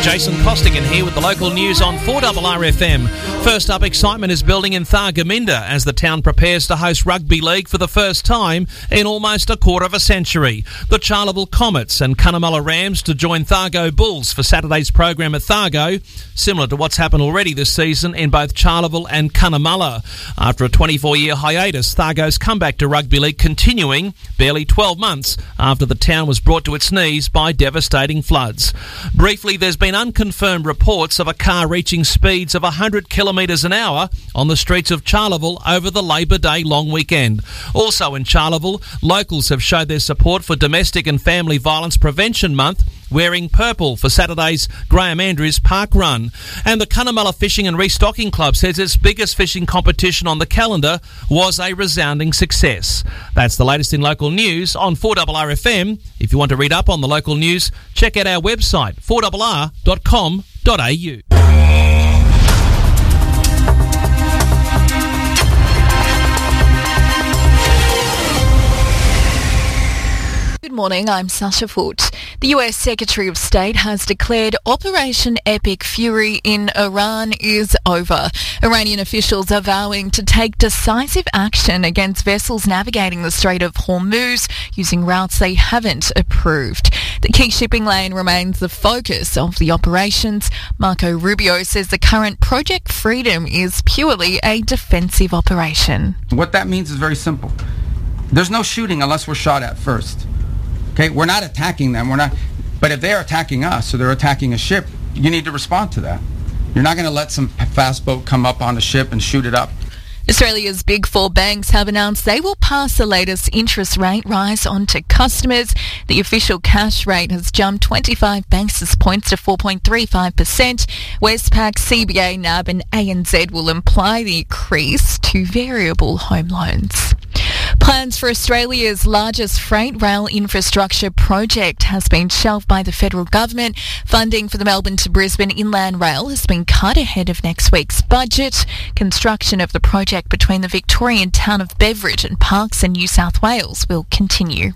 Jason Costigan here with the local news on 4RRFM. First up, excitement is building in Thargomindah as the town prepares to host rugby league for the first time in almost a quarter of a century. The Charleville Comets and Cunnamulla Rams to join Thargo Bulls for Saturday's program at Thargo, similar to what's happened already this season in both Charleville and Cunnamulla. After a 24-year hiatus, Thargo's comeback to rugby league continuing barely 12 months after the town was brought to its knees by devastating floods. Briefly, there's been unconfirmed reports of a car reaching speeds of 100 kilometres an hour on the streets of Charleville over the Labor Day long weekend. Also in Charleville, locals have showed their support for Domestic and Family Violence Prevention Month, wearing purple for Saturday's Graham Andrews Park Run. And the Cunnamulla Fishing and Restocking Club says its biggest fishing competition on the calendar was a resounding success. That's the latest in local news on 4RRFM. If you want to read up on the local news, check out our website, 4RR.com.au. Good morning, I'm Sasha Foote. The US Secretary of State has declared Operation Epic Fury in Iran is over. Iranian officials are vowing to take decisive action against vessels navigating the Strait of Hormuz using routes they haven't approved. The key shipping lane remains the focus of the operations. Marco Rubio says the current Project Freedom is purely a defensive operation. What that means is very simple. There's no shooting unless we're shot at first. Okay, we're not attacking them. But if they're attacking us or they're attacking a ship, you need to respond to that. You're not going to let some fast boat come up on the ship and shoot it up. Australia's Big Four banks have announced they will pass the latest interest rate rise on to customers. The official cash rate has jumped 25 basis points to 4.35%. Westpac, CBA, NAB and ANZ will apply the increase to variable home loans. Plans for Australia's largest freight rail infrastructure project has been shelved by the federal government. Funding for the Melbourne to Brisbane Inland Rail has been cut ahead of next week's budget. Construction of the project between the Victorian town of Beveridge and Parkes in New South Wales will continue.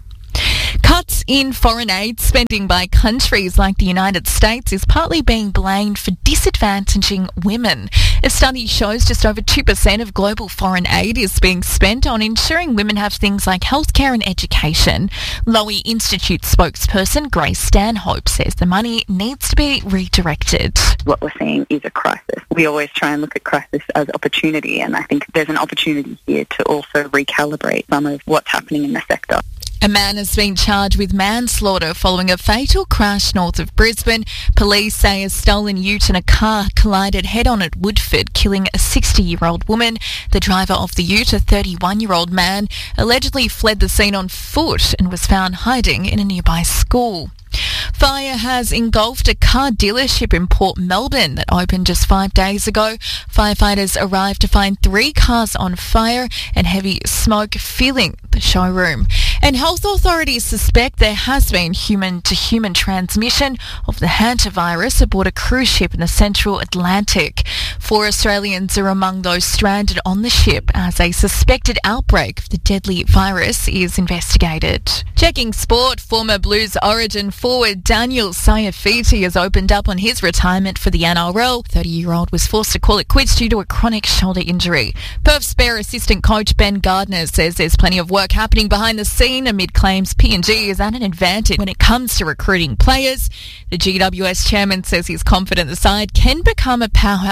Cuts in foreign aid spending by countries like the United States is partly being blamed for disadvantaging women. A study shows just over 2% of global foreign aid is being spent on ensuring women have things like healthcare and education. Lowy Institute spokesperson Grace Stanhope says the money needs to be redirected. What we're seeing is a crisis. We always try and look at crisis as opportunity, and I think there's an opportunity here to also recalibrate some of what's happening in the sector. A man has been charged with manslaughter following a fatal crash north of Brisbane. Police say a stolen ute and a car collided head-on at Woodford, killing a 60-year-old woman. The driver of the ute, a 31-year-old man, allegedly fled the scene on foot and was found hiding in a nearby school. Fire has engulfed a car dealership in Port Melbourne that opened just 5 days ago. Firefighters arrived to find 3 cars on fire and heavy smoke filling the showroom. And health authorities suspect there has been human-to-human transmission of the hantavirus aboard a cruise ship in the central Atlantic. 4 Australians are among those stranded on the ship as a suspected outbreak of the deadly virus is investigated. Checking sport, former Blues Origin forward Daniel Saiafiti has opened up on his retirement for the NRL. 30-year-old was forced to call it quits due to a chronic shoulder injury. Perth Spare assistant coach Ben Gardner says there's plenty of work happening behind the scenes amid claims PNG is at an advantage when it comes to recruiting players. The GWS chairman says he's confident the side can become a powerhouse